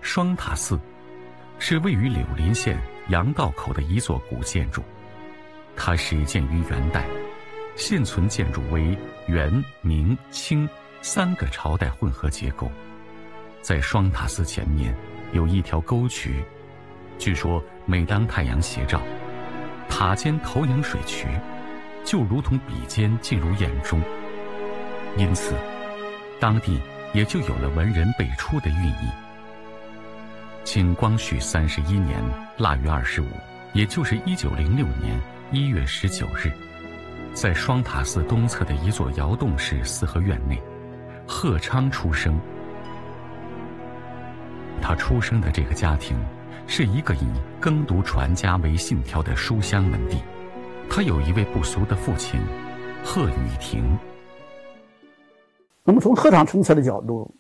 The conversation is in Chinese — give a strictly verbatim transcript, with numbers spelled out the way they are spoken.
双塔寺是位于柳林县杨道口的一座古建筑，它始建于元代，现存建筑为元、明、清三个朝代混合结构。在双塔寺前面有一条沟渠，据说每当太阳斜照，塔尖投影水渠，就如同笔尖进入眼中，因此当地也就有了文人辈出的寓意。清光绪三十一年腊月二十五，也就是一九零六年一月十九日，在双塔寺东侧的一座窑洞式四合院内，贺昌出生。他出生的这个家庭是一个以耕读传家为信条的书香门第，他有一位不俗的父亲贺雨亭。 那么从贺昌成才的角度，